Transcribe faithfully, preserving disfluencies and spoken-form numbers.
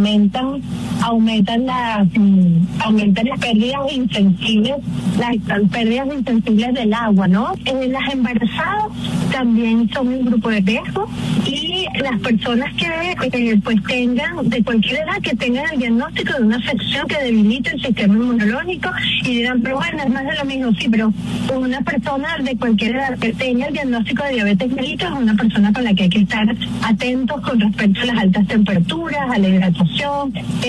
aumentan aumentan las mm, aumentan las pérdidas insensibles, las, las pérdidas insensibles del agua, ¿no? Eh, las embarazadas también son un grupo de riesgo, y las personas que eh, pues tengan, de cualquier edad, que tengan el diagnóstico de una afección que debilite el sistema inmunológico, y dirán, pero bueno, es más de lo mismo. Sí, pero una persona de cualquier edad que tenga el diagnóstico de diabetes mellitus es una persona con la que hay que estar atentos con respecto a las altas temperaturas, a la hidratación,